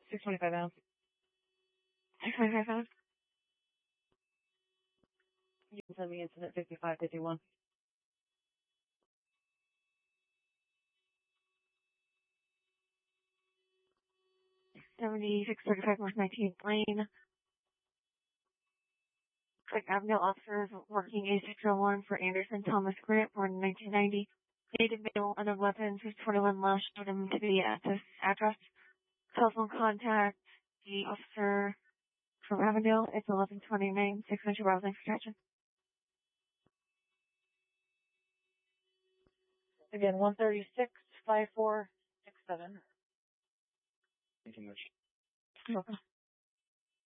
625 pounds. 625 pounds. You can send me incident 5551. $76.35 North 19th Lane. Click Avondale officers working a 601 for Anderson Thomas Grant, born in 1990. Native male, unknown weapons, who's 21 left, showed him to be at this address. Telephone contact, the officer from Avondale. It's 1129, 600 browsing for catching. Again, 136-5467. Thank you much. You're welcome.